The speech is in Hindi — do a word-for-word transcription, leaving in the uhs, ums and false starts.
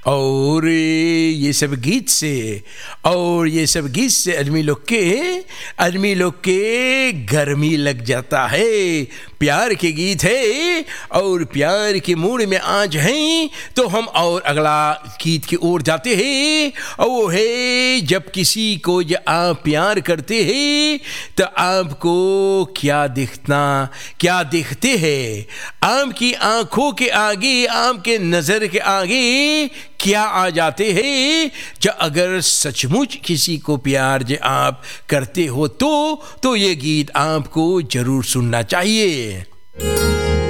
और ये सब गीत से और ये सब गीत से आदमी लोग के आदमी लोग के गर्मी लग जाता है। प्यार के गीत है और प्यार के मूड में आज हैं तो हम और अगला गीत की ओर जाते हैं। और वो है जब किसी को जब आप प्यार करते हैं तो आपको क्या दिखना क्या दिखते हैं, आपकी आंखों के आगे आपके नज़र के आगे क्या आ जाते हैं। जब अगर सचमुच किसी को प्यार जो आप करते हो तो तो ये गीत आपको जरूर सुनना चाहिए।